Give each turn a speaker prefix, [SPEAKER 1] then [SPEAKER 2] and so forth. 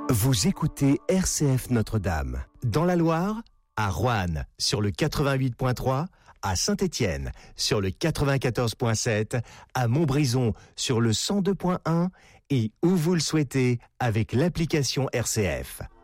[SPEAKER 1] Vous écoutez RCF Notre-Dame. Dans la Loire, à Roanne, sur le 88.3, à Saint-Étienne, sur le 94.7, à Montbrison, sur le 102.1 et où vous le souhaitez avec l'application RCF.